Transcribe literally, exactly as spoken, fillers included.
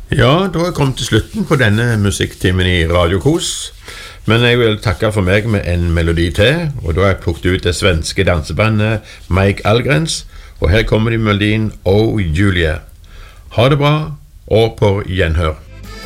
Ja, da har jeg kommet til slutten på denne musikktimen i Radio Kos. Men jeg vil takke for meg med en melodi til, og da har jeg plukket ut det svenske dansebandet Mike Algrens, og her kommer de med melodien Oh Julia. Ha det bra, og på gjenhør.